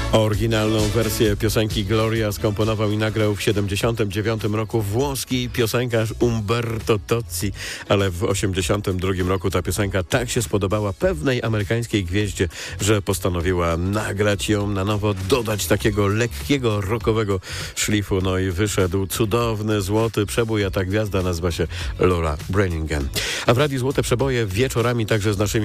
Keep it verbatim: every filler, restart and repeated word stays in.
Oryginalną wersję piosenki Gloria skomponował i nagrał w siedemdziesiątym dziewiątym roku włoski piosenkarz Umberto Tozzi, ale w osiemdziesiątym drugim roku ta piosenka tak się spodobała pewnej amerykańskiej gwieździe, że postanowiła nagrać ją na nowo, dodać takiego lekkiego, rockowego szlifu, no i wyszedł cudowny, złoty przebój, a ta gwiazda nazywa się Laura Branigan. A w Radiu Złote Przeboje wieczorami także z naszymi